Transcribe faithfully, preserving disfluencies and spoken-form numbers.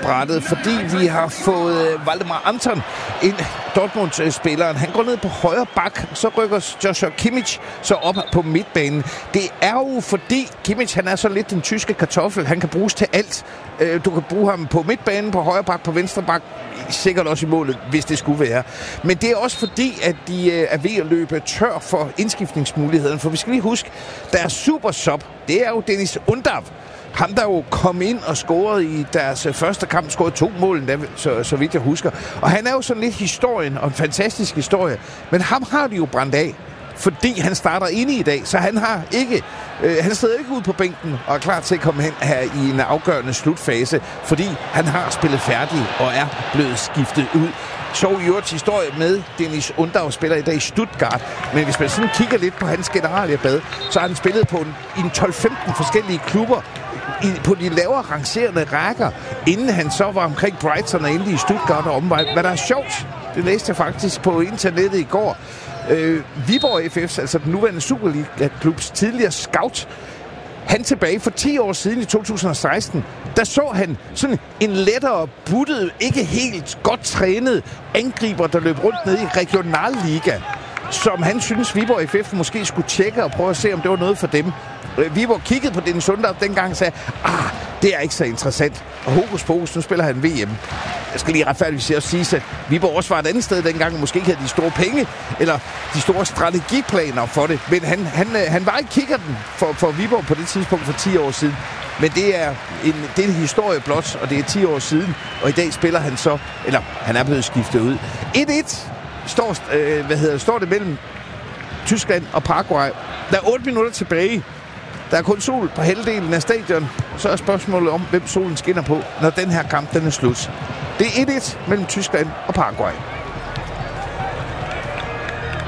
brættet, fordi vi har fået Waldemar Anton ind, Dortmund-spilleren. Han går ned på højre bak, så rykker Joshua Kimmich så op på midtbanen. Det er jo fordi Kimmich, han er så lidt den tyske kartoffel. Han kan bruges til alt. Du kan bruge ham på midtbanen, på højre bak, på venstre bak, sikkert også i målet, hvis det skulle være. Men det er også fordi, at de er ved at løbe tør for indskiftningsmuligheden. For vi skal lige huske, deres super sub, det er jo Dennis Undav. Ham, der jo kom ind og scorede i deres første kamp, scorede to mål, så, så vidt jeg husker. Og han er jo sådan lidt historien, og en fantastisk historie. Men ham har de jo brændt af, fordi han starter inde i dag, så han har ikke, øh, han sidder ikke ude på bænken og er klar til at komme hen her i en afgørende slutfase, fordi han har spillet færdig og er blevet skiftet ud. Så i øvrigt historie med Dennis Undav, spiller i dag i Stuttgart. Men hvis man sådan kigger lidt på hans generalieblad, så har han spillet på en, en tolv femten forskellige klubber i, på de lavere rangerende rækker, inden han så var omkring Brighton og endelig i Stuttgart og omvej. Hvad der er sjovt, det læste jeg faktisk på internettet i går. Øh, Viborg F F's, altså den nuværende Superliga-klubs tidligere scout, han tilbage for ti år siden i to tusind og seksten, der så han sådan en lettere buttet, ikke helt godt trænet angriber, der løb rundt ned i Regionalliga, som han synes Viborg F F måske skulle tjekke og prøve at se, om det var noget for dem. Viborg kiggede på Dennis Undav dengang og sagde, ah, det er ikke så interessant. Og hokus pokus, nu spiller han V M. Jeg skal lige retfærdigvis også sige, at Viborg også var et andet sted dengang, og måske ikke havde de store penge, eller de store strategiplaner for det. Men han, han, han var ikke kikkerten for, for Viborg på det tidspunkt for ti år siden. Men det er en, det er en historie blot, og det er ti år siden. Og i dag spiller han så, eller han er blevet skiftet ud. et et står, øh, hvad hedder, står det mellem Tyskland og Paraguay. Der er otte minutter tilbage. Der er kun sol på halvdelen af stadion. Så er spørgsmålet om, hvem solen skinner på, når den her kamp den er slut. Det er et et mellem Tyskland og Paraguay.